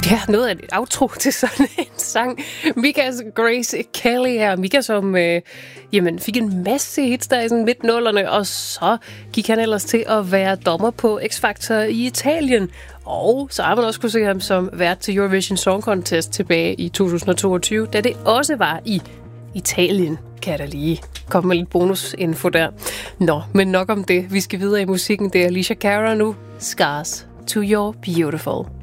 Ja, noget af et outro til sådan en sang. Mika's Grace Kelly her. Mika, som fik en masse hits der i sådan midt-nullerne, og så gik han ellers til at være dommer på X-Factor i Italien. Og så har man også kunne se ham som vært til Eurovision Song Contest tilbage i 2022, da det også var i Italien. Kan jeg da lige komme med lidt bonusinfo der. Nå, men nok om det. Vi skal videre i musikken. Det er Alicia Cara nu. Scars to Your Beautiful.